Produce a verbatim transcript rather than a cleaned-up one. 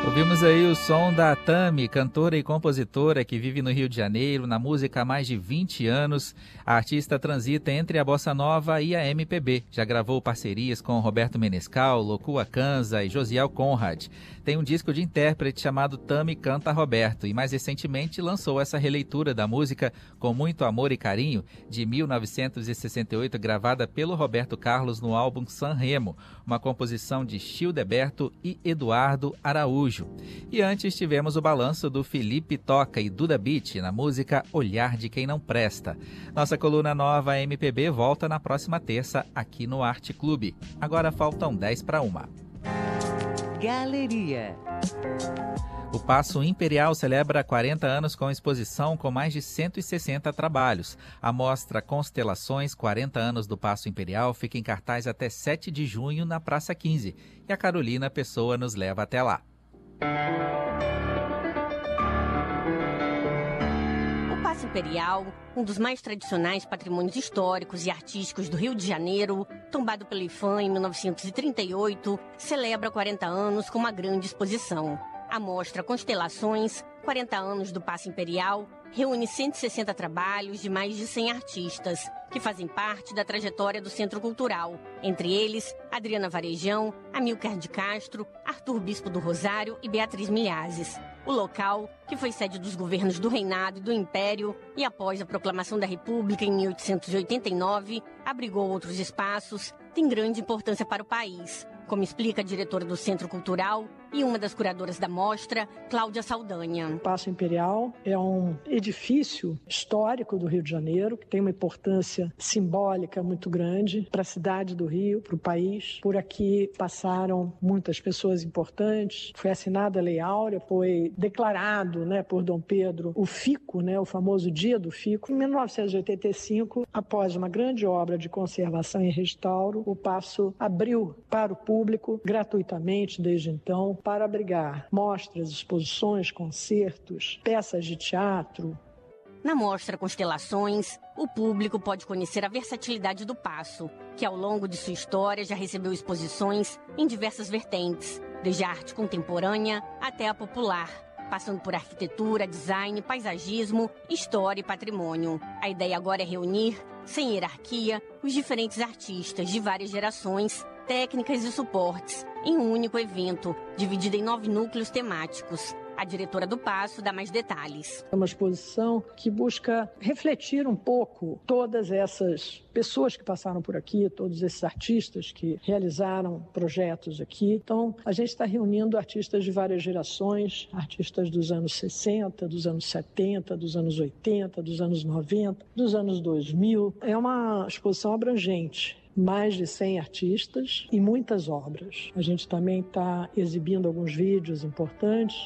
Ouvimos aí o som da Tami, cantora e compositora que vive no Rio de Janeiro, na música há mais de vinte anos. A artista transita entre a bossa nova e a M P B. Já gravou parcerias com Roberto Menescal, Locua Kanza e Josiel Conrad. Tem um disco de intérprete chamado Tami Canta Roberto e mais recentemente lançou essa releitura da música Com Muito Amor e Carinho, de mil novecentos e sessenta e oito, gravada pelo Roberto Carlos no álbum San Remo, uma composição de Childeberto e Eduardo Araújo. E antes tivemos o balanço do Felipe Toca e Duda Beat na música Olhar de Quem Não Presta. Nossa coluna nova M P B volta na próxima terça aqui no Arte Clube. Agora faltam dez para uma. Galeria. O Paço Imperial celebra quarenta anos com exposição com mais de cento e sessenta trabalhos. A mostra Constelações quarenta anos do Paço Imperial fica em cartaz até sete de junho na Praça quinze. E a Carolina Pessoa nos leva até lá. O Paço Imperial, um dos mais tradicionais patrimônios históricos e artísticos do Rio de Janeiro, tombado pelo IPHAN em mil novecentos e trinta e oito, celebra quarenta anos com uma grande exposição. A mostra Constelações, quarenta anos do Paço Imperial, reúne cento e sessenta trabalhos de mais de cem artistas, que fazem parte da trajetória do Centro Cultural. Entre eles, Adriana Varejão, Amilcar de Castro, Arthur Bispo do Rosário e Beatriz Milhazes. O local, que foi sede dos governos do Reinado e do Império e após a proclamação da República em mil oitocentos e oitenta e nove, abrigou outros espaços, tem grande importância para o país, como explica a diretora do Centro Cultural e uma das curadoras da mostra, Cláudia Saldanha. O Paço Imperial é um edifício histórico do Rio de Janeiro, que tem uma importância simbólica muito grande para a cidade do Rio, para o país. Por aqui passaram muitas pessoas importantes, foi assinada a Lei Áurea, foi declarado, né, por Dom Pedro o Fico, né, o famoso Dia do Fico. Em mil novecentos e oitenta e cinco, após uma grande obra de conservação e restauro, o Paço abriu para o público gratuitamente desde então, para abrigar mostras, exposições, concertos, peças de teatro. Na mostra Constelações, o público pode conhecer a versatilidade do Paço, que ao longo de sua história já recebeu exposições em diversas vertentes, desde a arte contemporânea até a popular, passando por arquitetura, design, paisagismo, história e patrimônio. A ideia agora é reunir, sem hierarquia, os diferentes artistas de várias gerações, técnicas e suportes, em um único evento, dividido em nove núcleos temáticos. A diretora do Paço dá mais detalhes. É uma exposição que busca refletir um pouco todas essas pessoas que passaram por aqui, todos esses artistas que realizaram projetos aqui. Então, a gente está reunindo artistas de várias gerações, artistas dos anos sessenta, dos anos setenta, dos anos oitenta, dos anos noventa, dos anos dois mil. É uma exposição abrangente. Mais de cem artistas e muitas obras. A gente também está exibindo alguns vídeos importantes